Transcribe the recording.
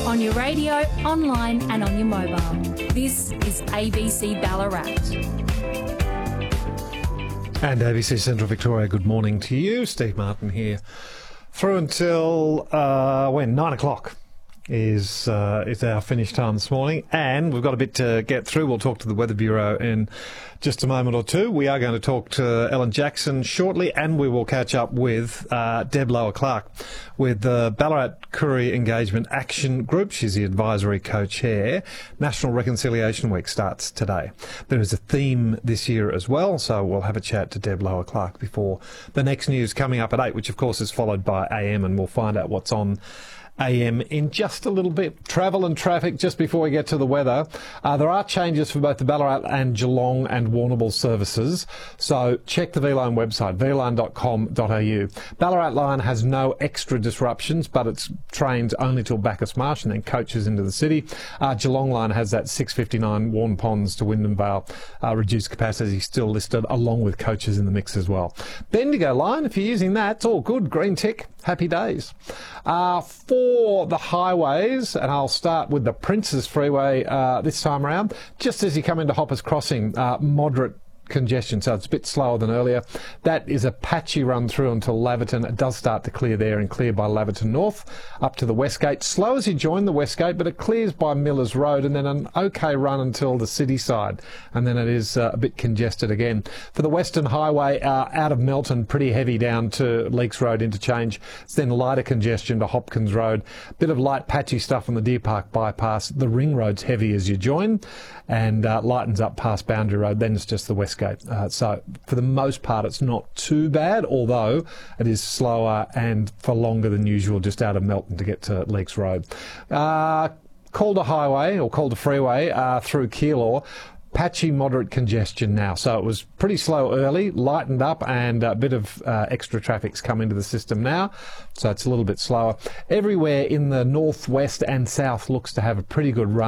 on your radio, online and on your mobile. This is ABC Ballarat. And ABC Central Victoria, good morning to you. Steve Martin here. Through until, 9 o'clock is our finish time this morning. And we've got a bit to get through. We'll talk to the Weather Bureau in just a moment or two. We are going to talk to Ellen Jackson shortly, and we will catch up with Deb Lower-Clark with the Ballarat Koori Engagement Action Group. She's the advisory co-chair. National Reconciliation Week starts today. There is a theme this year as well, so we'll have a chat to Deb Lower-Clark before the next news coming up at 8, which of course is followed by AM, and we'll find out what's on AM in just a little bit. Travel and traffic just before we get to the weather. There are changes for both the Ballarat and Geelong and Warrnambool services, so check the V-Line website, vline.com.au. Ballarat Line has no extra disruptions, but it's trains only till Bacchus Marsh and then coaches into the city. Geelong Line has that 6:59 Warn Ponds to Wyndham Vale reduced capacity still listed, along with coaches in the mix as well. Bendigo Line, if you're using that, it's all good, green tick, happy days. For the highways, and I'll start with the Princes Freeway this time around, just as you come into Hoppers Crossing, moderate congestion, so it's a bit slower than earlier. That is a patchy run through until Laverton. It does start to clear there and clear by Laverton North up to the Westgate. Slow as you join the Westgate, but it clears by Millers Road, and then an okay run until the city side, and then it is a bit congested again. For the Western Highway out of Melton, pretty heavy down to Leakes Road interchange. It's then lighter congestion to Hopkins Road. Bit of light patchy stuff on the Deer Park bypass. The Ring Road's heavy as you join, and lightens up past Boundary Road. Then it's just the Westgate. So for the most part, it's not too bad, although it is slower and for longer than usual just out of Melton to get to Leakes Road. Calder Highway or Calder Freeway through Keilor. Patchy moderate congestion now, so it was pretty slow early, lightened up, and a bit of extra traffic's come into the system now, so it's a little bit slower. Everywhere in the northwest and south looks to have a pretty good run.